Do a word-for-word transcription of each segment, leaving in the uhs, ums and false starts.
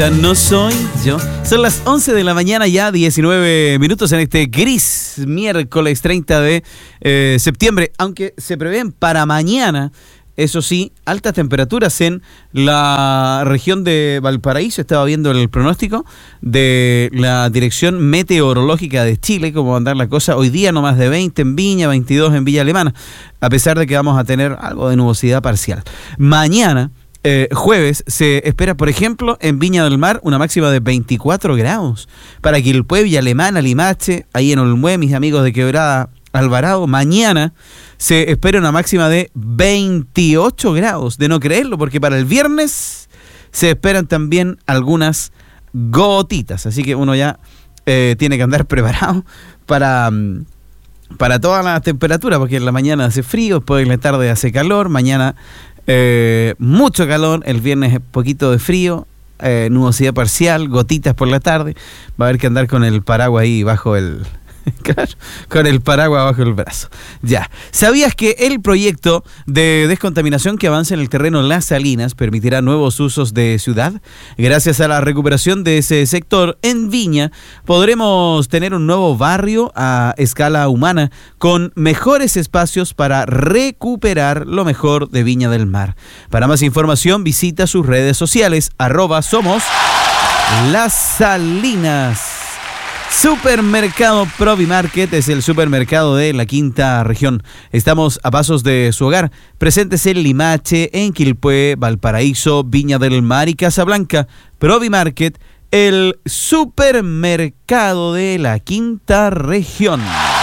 No soy yo. Son las once de la mañana, ya diecinueve minutos en este gris miércoles treinta de eh, septiembre. Aunque se prevén para mañana, eso sí, altas temperaturas en la región de Valparaíso. Estaba viendo el pronóstico de la Dirección Meteorológica de Chile, cómo va a andar la cosa. Hoy día no más de veinte en Viña, veintidós en Villa Alemana, a pesar de que vamos a tener algo de nubosidad parcial. Mañana, Eh, jueves, se espera, por ejemplo, en Viña del Mar, una máxima de veinticuatro grados. Para Quilpué, Villa Alemana, Limache, ahí en Olmué, mis amigos de Quebrada Alvarado, mañana se espera una máxima de veintiocho grados. De no creerlo, porque para el viernes se esperan también algunas gotitas. Así que uno ya eh, tiene que andar preparado para... para todas las temperaturas, porque en la mañana hace frío, después en la tarde hace calor, mañana eh, mucho calor, el viernes poquito de frío, eh, nubosidad parcial, gotitas por la tarde, va a haber que andar con el paraguas ahí bajo el... Claro, con el paraguas bajo el brazo. Ya. ¿Sabías que el proyecto de descontaminación que avanza en el terreno Las Salinas permitirá nuevos usos de ciudad? Gracias a la recuperación de ese sector en Viña, podremos tener un nuevo barrio a escala humana con mejores espacios para recuperar lo mejor de Viña del Mar. Para más información, visita sus redes sociales, arroba somos Las Salinas. Supermercado Provimarket es el supermercado de la quinta región. Estamos a pasos de su hogar, presentes en Limache, en Quilpué, Valparaíso, Viña del Mar y Casablanca. Provimarket, el supermercado de la quinta región.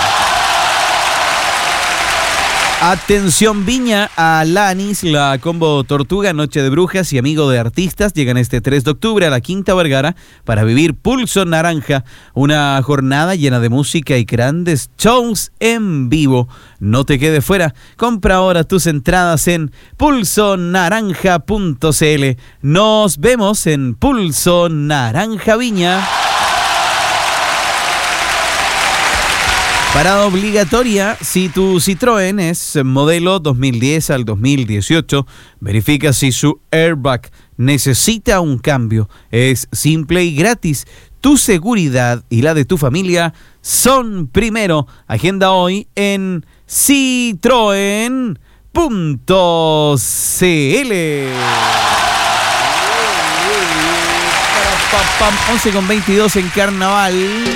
Atención Viña, a Alanis, la combo Tortuga, Noche de Brujas y Amigo de Artistas llegan este tres de octubre a la Quinta Vergara para vivir Pulso Naranja, una jornada llena de música y grandes shows en vivo. No te quedes fuera, compra ahora tus entradas en pulso naranja punto c l. Nos vemos en Pulso Naranja Viña. Parada obligatoria, si tu Citroën es modelo dos mil diez al dos mil dieciocho, verifica si su airbag necesita un cambio. Es simple y gratis. Tu seguridad y la de tu familia son primero. Agenda hoy en citroen punto c l. once con veintidós en Carnaval.